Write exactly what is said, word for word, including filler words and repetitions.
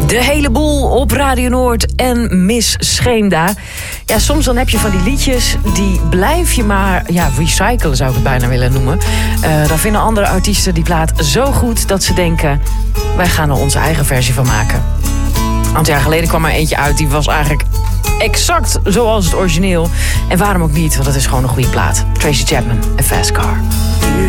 De hele boel op Radio Noord en Miss Scheemda. Ja, soms dan heb je van die liedjes, die blijf je maar ja, recyclen, zou ik het bijna willen noemen. Uh, dan vinden andere artiesten die plaat zo goed dat ze denken, wij gaan er onze eigen versie van maken. Een aantal jaar geleden kwam er eentje uit, die was eigenlijk exact zoals het origineel. En waarom ook niet, want het is gewoon een goede plaat. Tracy Chapman en Fast Car.